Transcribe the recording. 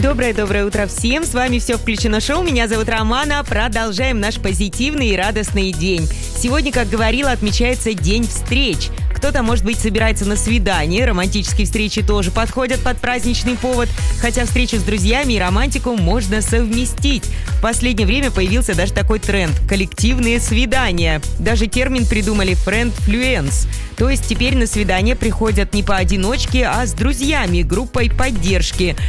Доброе утро всем. С вами «Все включено» шоу. Меня зовут Романа. Продолжаем наш позитивный и радостный день. Сегодня, как говорила, отмечается День встреч. Кто-то, может быть, собирается на свидание. Романтические встречи тоже подходят под праздничный повод. Хотя встречу с друзьями и романтику можно совместить. В последнее время появился даже такой тренд – коллективные свидания. Даже термин придумали «френд-флюенс». То есть теперь на свидание приходят не поодиночке, а с друзьями, группой поддержки.